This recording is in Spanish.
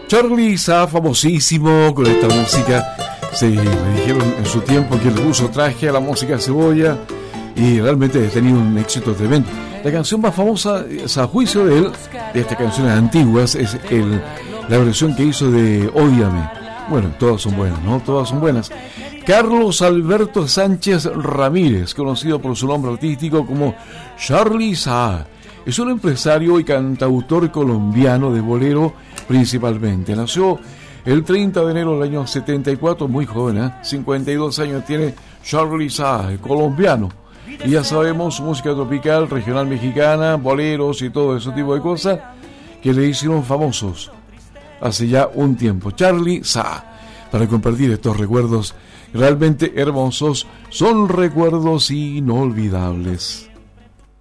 Charly Sa, famosísimo con esta música. Sí, me dijeron en su tiempo que le puso traje a la música Cebolla y realmente ha tenido un éxito tremendo. La canción más famosa, a juicio de él, de estas canciones antiguas, es la versión que hizo de Ódiame. Bueno, todas son buenas, ¿no? Todas son buenas. Carlos Alberto Sánchez Ramírez, conocido por su nombre artístico como Charly Sa, es un empresario y cantautor colombiano de bolero principalmente. Nació el 30 de enero del año 74, muy joven, 52 años tiene Charly Sa, colombiano. Y ya sabemos, música tropical, regional mexicana, boleros y todo ese tipo de cosas que le hicieron famosos hace ya un tiempo. Charly Sa, para compartir estos recuerdos realmente hermosos, son recuerdos inolvidables.